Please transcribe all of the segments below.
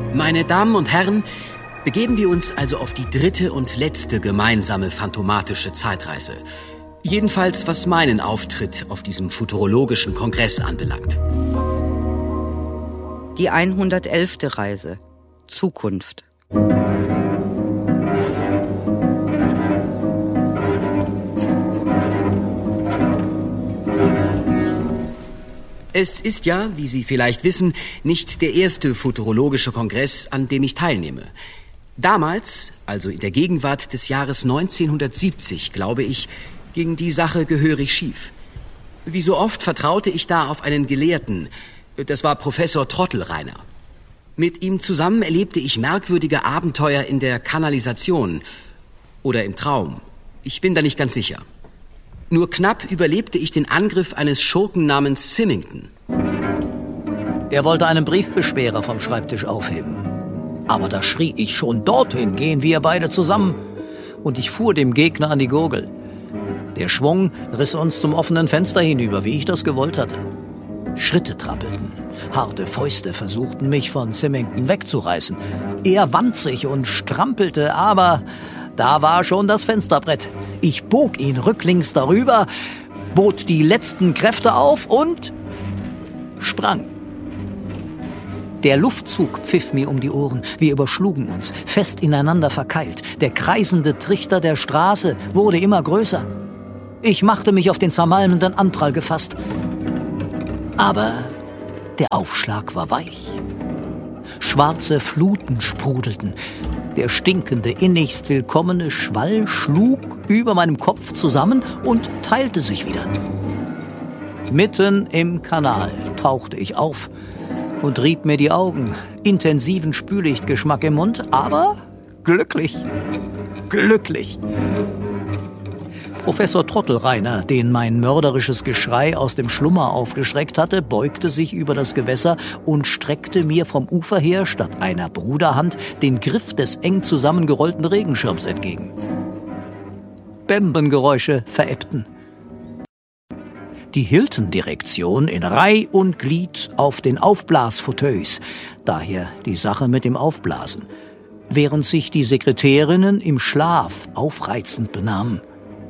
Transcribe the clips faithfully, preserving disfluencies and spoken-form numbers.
Meine Damen und Herren, begeben wir uns also auf die dritte und letzte gemeinsame phantomatische Zeitreise. Jedenfalls was meinen Auftritt auf diesem futurologischen Kongress anbelangt. Die hundertelfte Reise. Zukunft. Es ist ja, wie Sie vielleicht wissen, nicht der erste futurologische Kongress, an dem ich teilnehme. Damals, also in der Gegenwart des Jahres neunzehnhundertsiebzig, glaube ich, ging die Sache gehörig schief. Wie so oft vertraute ich da auf einen Gelehrten. Das war Professor Trottelreiner. Mit ihm zusammen erlebte ich merkwürdige Abenteuer in der Kanalisation. Oder im Traum. Ich bin da nicht ganz sicher. Nur knapp überlebte ich den Angriff eines Schurken namens Symington. Er wollte einen Briefbeschwerer vom Schreibtisch aufheben. Aber da schrie ich schon: Dorthin gehen wir beide zusammen. Und ich fuhr dem Gegner an die Gurgel. Der Schwung riss uns zum offenen Fenster hinüber, wie ich das gewollt hatte. Schritte trappelten. Harte Fäuste versuchten, mich von Symington wegzureißen. Er wand sich und strampelte, aber da war schon das Fensterbrett. Ich bog ihn rücklings darüber, bot die letzten Kräfte auf und sprang. Der Luftzug pfiff mir um die Ohren. Wir überschlugen uns, fest ineinander verkeilt. Der kreisende Trichter der Straße wurde immer größer. Ich machte mich auf den zermalmenden Anprall gefasst. Aber der Aufschlag war weich. Schwarze Fluten sprudelten. Der stinkende, innigst willkommene Schwall schlug über meinem Kopf zusammen und teilte sich wieder. Mitten im Kanal tauchte ich auf und rieb mir die Augen. Intensiven Spüllichtgeschmack im Mund, aber glücklich. Glücklich. Professor Trottelreiner, den mein mörderisches Geschrei aus dem Schlummer aufgeschreckt hatte, beugte sich über das Gewässer und streckte mir vom Ufer her statt einer Bruderhand den Griff des eng zusammengerollten Regenschirms entgegen. Bembengeräusche verebbten. Die Hilton-Direktion in Reih und Glied auf den Aufblasfauteuils, daher die Sache mit dem Aufblasen, während sich die Sekretärinnen im Schlaf aufreizend benahmen.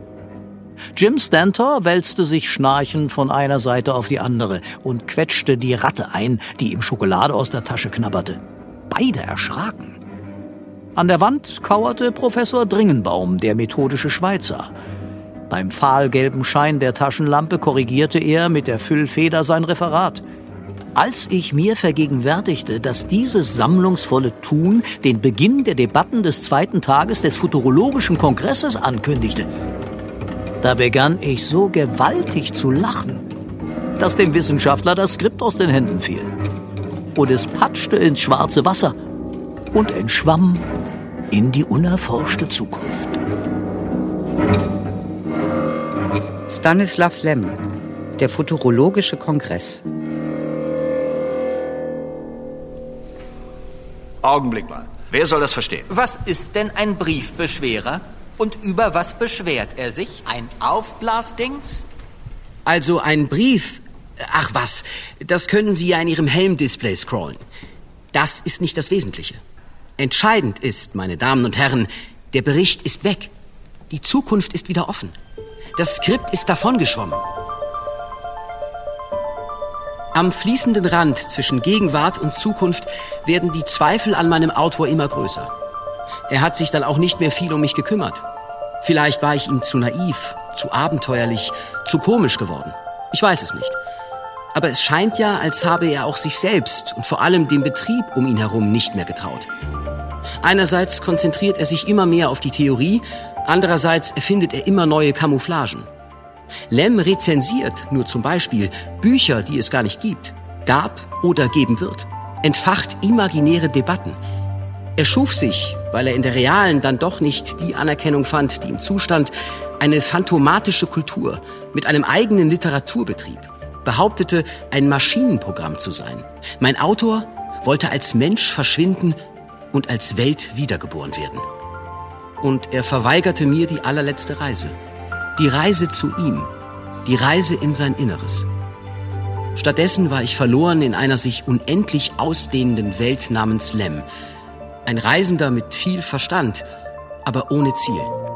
Jim Stantor wälzte sich schnarchend von einer Seite auf die andere und quetschte die Ratte ein, die ihm Schokolade aus der Tasche knabberte. Beide erschraken. An der Wand kauerte Professor Dringenbaum, der methodische Schweizer. Beim fahlgelben Schein der Taschenlampe korrigierte er mit der Füllfeder sein Referat. Als ich mir vergegenwärtigte, dass dieses sammlungsvolle Tun den Beginn der Debatten des zweiten Tages des Futurologischen Kongresses ankündigte, da begann ich so gewaltig zu lachen, dass dem Wissenschaftler das Skript aus den Händen fiel. Und es patschte ins schwarze Wasser und entschwamm in die unerforschte Zukunft. Stanislav Lem, der Futurologische Kongress. Augenblick mal. Wer soll das verstehen? Was ist denn ein Briefbeschwerer? Und über was beschwert er sich? Ein Aufblasdings? Also ein Brief... Ach was, das können Sie ja in Ihrem Helmdisplay scrollen. Das ist nicht das Wesentliche. Entscheidend ist, meine Damen und Herren, der Bericht ist weg. Die Zukunft ist wieder offen. Das Skript ist davongeschwommen. Am fließenden Rand zwischen Gegenwart und Zukunft werden die Zweifel an meinem Autor immer größer. Er hat sich dann auch nicht mehr viel um mich gekümmert. Vielleicht war ich ihm zu naiv, zu abenteuerlich, zu komisch geworden. Ich weiß es nicht. Aber es scheint ja, als habe er auch sich selbst und vor allem dem Betrieb um ihn herum nicht mehr getraut. Einerseits konzentriert er sich immer mehr auf die Theorie, andererseits erfindet er immer neue Camouflagen. Lem rezensiert, nur zum Beispiel, Bücher, die es gar nicht gibt, gab oder geben wird, entfacht imaginäre Debatten. Er schuf sich, weil er in der realen dann doch nicht die Anerkennung fand, die ihm zustand, eine phantomatische Kultur mit einem eigenen Literaturbetrieb, behauptete, ein Maschinenprogramm zu sein. Mein Autor wollte als Mensch verschwinden und als Welt wiedergeboren werden. Und er verweigerte mir die allerletzte Reise. Die Reise zu ihm. Die Reise in sein Inneres. Stattdessen war ich verloren in einer sich unendlich ausdehnenden Welt namens Lem. Ein Reisender mit viel Verstand, aber ohne Ziel.